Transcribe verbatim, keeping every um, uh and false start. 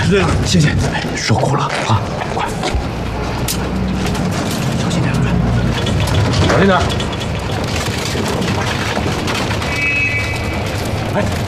这谢谢，哎，受苦了啊！快，小心点，小心点。哎。